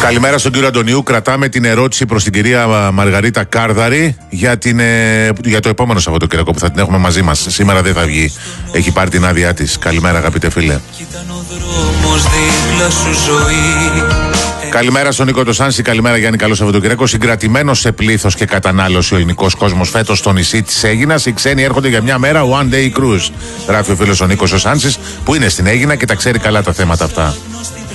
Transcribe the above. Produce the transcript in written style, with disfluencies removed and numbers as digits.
Καλημέρα στον κύριο Αντωνίου. Κρατάμε την ερώτηση προς την κυρία Μαργαρίτα Κάρδαρη για το επόμενο Σαββατοκύριακο που θα την έχουμε μαζί μας. Σήμερα δεν θα βγει. Έχει πάρει την άδειά της. Καλημέρα, αγαπητέ φίλε. Καλημέρα στον Νίκο Τοσάνση. Καλημέρα, Γιάννη. Καλό Σαββατοκύριακο. Συγκρατημένος σε πλήθος και κατανάλωση ο ελληνικός κόσμος φέτος στο νησί της Αίγινας. Οι ξένοι έρχονται για μια μέρα one day cruise. Γράφει ο φίλος ο Νίκος Τοσάνσης που είναι στην Αίγινα και τα ξέρει καλά τα θέματα αυτά.